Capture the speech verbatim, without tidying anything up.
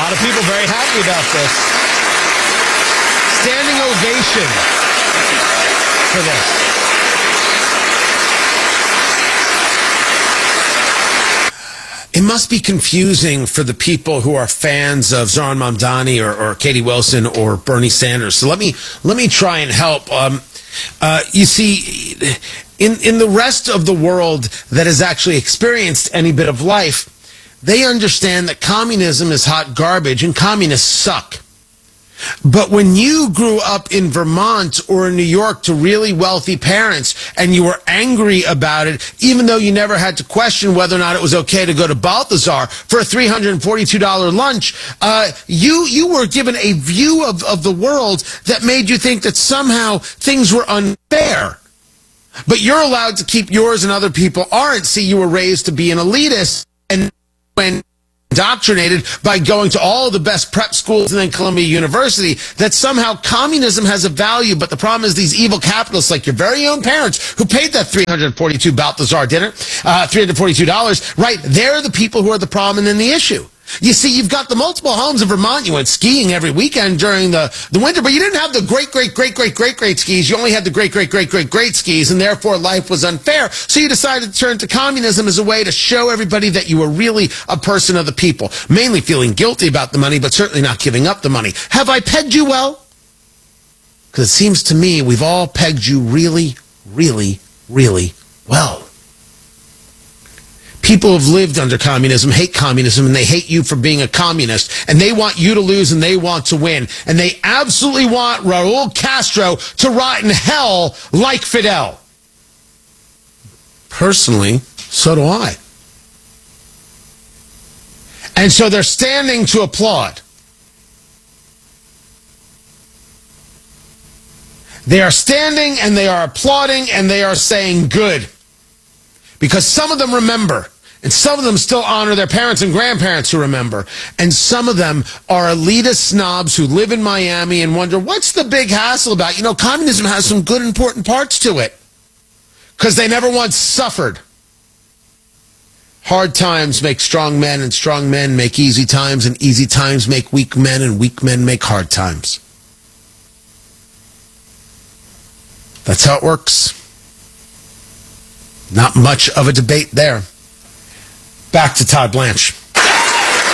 lot of people very happy about this. Standing ovation for this. It must be confusing for the people who are fans of Zohran Mamdani or, or Katie Wilson or Bernie Sanders. So let me let me try and help. Um, uh, you see, in in the rest of the world that has actually experienced any bit of life, they understand that communism is hot garbage and communists suck. But when you grew up in Vermont or in New York to really wealthy parents and you were angry about it, even though you never had to question whether or not it was okay to go to Balthazar for a three hundred forty-two dollars lunch, uh, you you were given a view of, of the world that made you think that somehow things were unfair. But you're allowed to keep yours and other people aren't. See, you were raised to be an elitist, and when indoctrinated by going to all the best prep schools and then Columbia University, that somehow communism has a value. But the problem is these evil capitalists like your very own parents who paid that three hundred forty-two Balthazar dinner, uh, three hundred forty-two dollars, right? They're the people who are the problem and then the issue. You see, you've got the multiple homes in Vermont. You went skiing every weekend during the, the winter, but you didn't have the great, great, great, great, great, great skis. You only had the great, great, great, great, great skis, and therefore life was unfair. So you decided to turn to communism as a way to show everybody that you were really a person of the people, mainly feeling guilty about the money, but certainly not giving up the money. Have I pegged you well? Because it seems to me we've all pegged you really, really, really well. People who have lived under communism hate communism, and they hate you for being a communist, and they want you to lose and they want to win, and they absolutely want Raul Castro to rot in hell like Fidel. Personally, so do I. And so they're standing to applaud. They are standing and they are applauding and they are saying good. Because some of them remember. And some of them still honor their parents and grandparents who remember. And some of them are elitist snobs who live in Miami and wonder, what's the big hassle about? You know, communism has some good, important parts to it. Because they never once suffered. Hard times make strong men, and strong men make easy times, and easy times make weak men, and weak men make hard times. That's how it works. Not much of a debate there. Back to Todd Blanche.